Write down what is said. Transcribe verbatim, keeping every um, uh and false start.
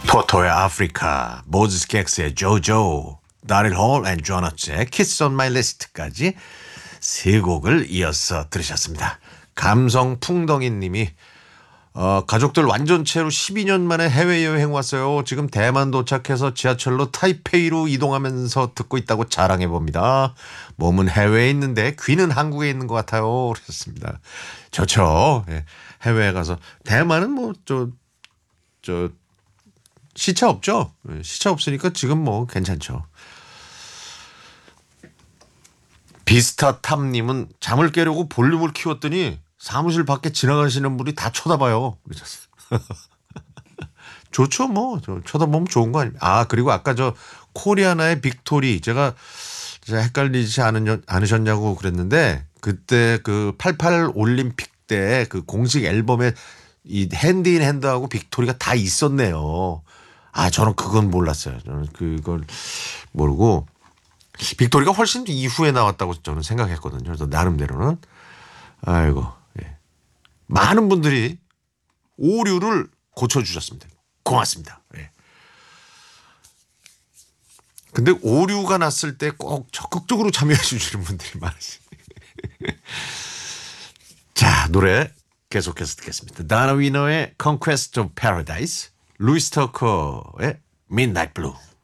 토토의 아프리카, 모즈 스켑스의 조조, 다릴 홀 앤 조너츠의 키스 온 마이 리스트까지 세 곡을 이어서 들으셨습니다. 감성 풍덩이 님이 어, 가족들 완전체로 십이 년 만에 해외여행 왔어요. 지금 대만 도착해서 지하철로 타이페이로 이동하면서 듣고 있다고 자랑해봅니다. 몸은 해외에 있는데 귀는 한국에 있는 것 같아요. 그러셨습니다. 좋죠. 예, 해외에 가서. 대만은 뭐, 저, 저, 시차 없죠? 예, 시차 없으니까 지금 뭐 괜찮죠. 비스타탐님은 잠을 깨려고 볼륨을 키웠더니 사무실 밖에 지나가시는 분이 다 쳐다봐요. 그러셨어요. 좋죠, 뭐. 저 쳐다보면 좋은 거 아닙니까? 아, 그리고 아까 저 코리아나의 빅토리 제가 제가 헷갈리지 않으, 않으셨냐고 그랬는데 그때 그 팔십팔 올림픽 때 그 공식 앨범에 이 핸드인 핸드하고 빅토리가 다 있었네요. 아, 저는 그건 몰랐어요. 저는 그걸 모르고 빅토리가 훨씬 이후에 나왔다고 저는 생각했거든요. 그래서 나름대로는 아이고, 예. 많은 분들이 오류를 고쳐주셨습니다. 고맙습니다. 예. 근데 오류가 났을 때 꼭 적극적으로 참여해 주시는 분들이 많으시. 자, 노래 계속해서 듣겠습니다. 다나 위너의 Conquest of Paradise, 루이스 터커의 Midnight Blue.